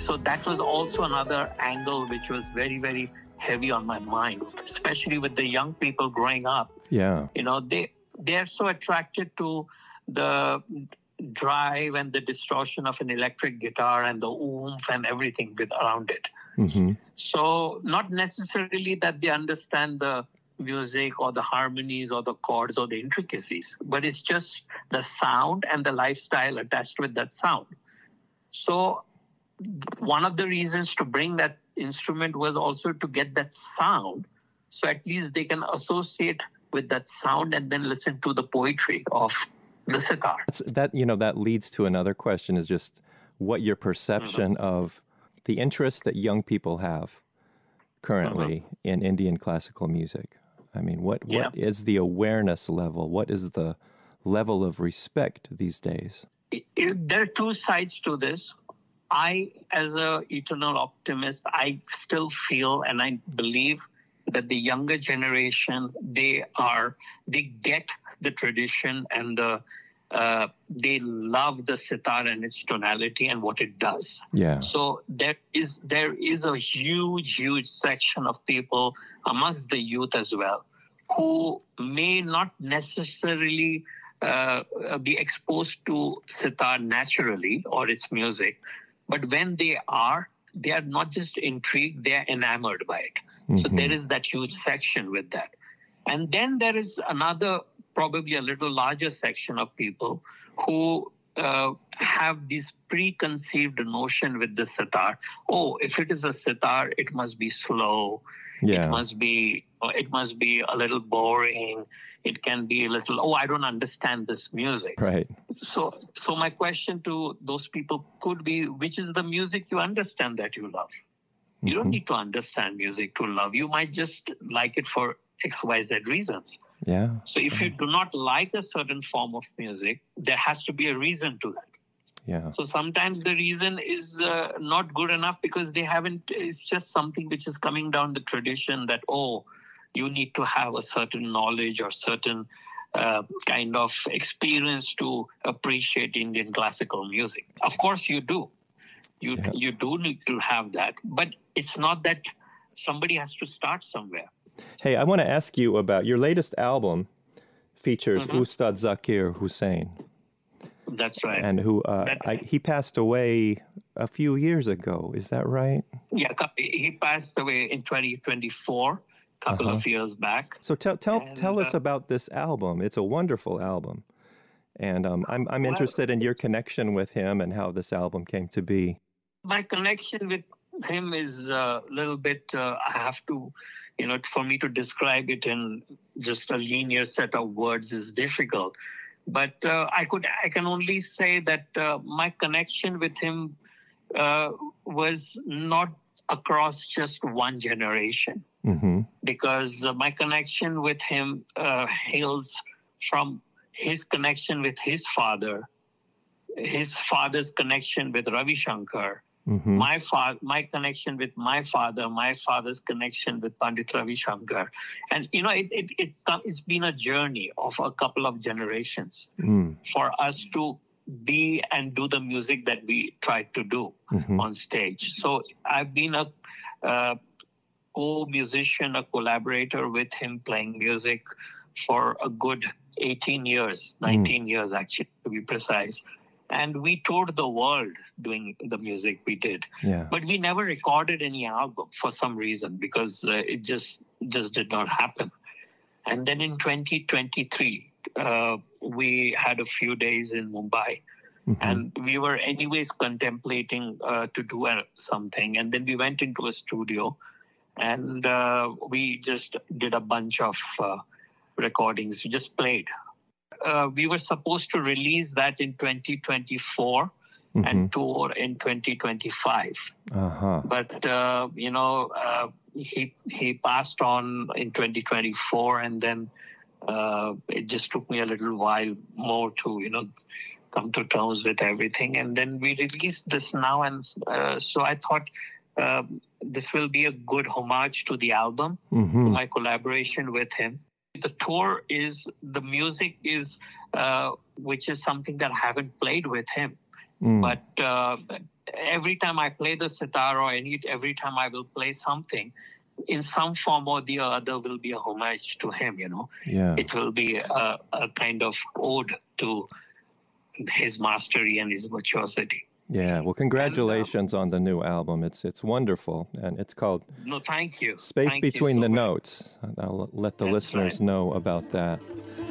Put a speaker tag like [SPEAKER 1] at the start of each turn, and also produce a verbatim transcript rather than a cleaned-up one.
[SPEAKER 1] So that was also another angle which was very, very heavy on my mind, especially with the young people growing up.
[SPEAKER 2] Yeah.
[SPEAKER 1] You know, they they're so attracted to the drive and the distortion of an electric guitar and the oomph and everything with around it.
[SPEAKER 2] Mm-hmm.
[SPEAKER 1] So not necessarily that they understand the music or the harmonies or the chords or the intricacies, but it's just the sound and the lifestyle attached with that sound. So one of the reasons to bring that instrument was also to get that sound, so at least they can associate with that sound and then listen to the poetry of the sitar.
[SPEAKER 2] That's, that, you know, that leads to another question, is just what your perception mm-hmm. of the interest that young people have currently mm-hmm. in Indian classical music. I mean, what
[SPEAKER 1] yeah.
[SPEAKER 2] what is the awareness level? What is the level of respect these days?
[SPEAKER 1] It, it, there are two sides to this. I, as an eternal optimist, I still feel and I believe that the younger generation, they are, they get the tradition and the, uh, they love the sitar and its tonality and what it does.
[SPEAKER 2] Yeah.
[SPEAKER 1] So there is, there is a huge, huge section of people amongst the youth as well, who may not necessarily uh, be exposed to sitar naturally or its music, but when they are, they are not just intrigued, they are enamored by it. Mm-hmm. So there is that huge section with that. And then there is another, probably a little larger section of people who uh, have this preconceived notion with the sitar. Oh, if it is a sitar, it must be slow. Yeah. It must be, it must be a little boring. It can be a little, oh, I don't understand this music.
[SPEAKER 2] Right.
[SPEAKER 1] So, so my question to those people could be, which is the music you understand that you love? You mm-hmm. don't need to understand music to love. You might just like it for X Y Z reasons.
[SPEAKER 2] Yeah.
[SPEAKER 1] So if
[SPEAKER 2] yeah.
[SPEAKER 1] you do not like a certain form of music, there has to be a reason to that.
[SPEAKER 2] Yeah.
[SPEAKER 1] So sometimes the reason is uh, not good enough because they haven't, it's just something which is coming down the tradition that, oh, you need to have a certain knowledge or certain uh, kind of experience to appreciate Indian classical music. Of course you do. You
[SPEAKER 2] yeah.
[SPEAKER 1] you do need to have that. But it's not that somebody has to start somewhere.
[SPEAKER 2] Hey, I want to ask you about your latest album features mm-hmm. Ustad Zakir Hussain.
[SPEAKER 1] That's right.
[SPEAKER 2] And who uh, that, I, he passed away a few years ago. Is that right?
[SPEAKER 1] Yeah, he passed away in twenty twenty-four. Couple uh-huh. of years back.
[SPEAKER 2] So tell tell
[SPEAKER 1] and,
[SPEAKER 2] tell
[SPEAKER 1] uh,
[SPEAKER 2] us about this album. It's a wonderful album, and um, I'm I'm
[SPEAKER 1] well,
[SPEAKER 2] interested in your connection with him and how this album came to be.
[SPEAKER 1] My connection with him is a little bit. Uh, I have to, you know, for me to describe it in just a linear set of words is difficult. But uh, I could I can only say that uh, my connection with him uh, was not across just one generation.
[SPEAKER 2] Mm-hmm.
[SPEAKER 1] Because uh, my connection with him uh, hails from his connection with his father, his father's connection with Ravi Shankar, mm-hmm. my fa- my connection with my father, my father's connection with Pandit Ravi Shankar. And, you know, it, it, it, it's been a journey of a couple of generations mm. for us to be and do the music that we tried to do mm-hmm. on stage. So I've been a... Uh, co-musician, a collaborator with him playing music for a good eighteen years, nineteen mm. years actually, to be precise. And we toured the world doing the music we did.
[SPEAKER 2] Yeah.
[SPEAKER 1] But we never recorded any album for some reason because uh, it just just did not happen. And then in twenty twenty-three, uh, we had a few days in Mumbai. Mm-hmm. And we were anyways contemplating uh, to do uh, something. And then we went into a studio. And uh, we just did a bunch of uh, recordings. We just played. Uh, we were supposed to release that in twenty twenty-four mm-hmm. and tour in twenty twenty-five.
[SPEAKER 2] Uh-huh.
[SPEAKER 1] But, uh, you know, uh, he he passed on in twenty twenty-four, and then uh, it just took me a little while more to, you know, come to terms with everything. And then we released this now. And uh, so I thought... Uh, this will be a good homage to the album, mm-hmm. to my collaboration with him. The tour is, the music is, uh, which is something that I haven't played with him. Mm. But uh, every time I play the sitar or any, every time I will play something, in some form or the other will be a homage to him, you know.
[SPEAKER 2] Yeah.
[SPEAKER 1] It will be a, a kind of ode to his mastery and his virtuosity.
[SPEAKER 2] Yeah, well, congratulations and, um, on the new album. It's it's wonderful, and it's called
[SPEAKER 1] No, thank you.
[SPEAKER 2] Space
[SPEAKER 1] thank
[SPEAKER 2] Between
[SPEAKER 1] you so
[SPEAKER 2] the
[SPEAKER 1] much.
[SPEAKER 2] Notes. I'll let the
[SPEAKER 1] That's
[SPEAKER 2] listeners
[SPEAKER 1] right.
[SPEAKER 2] know about that.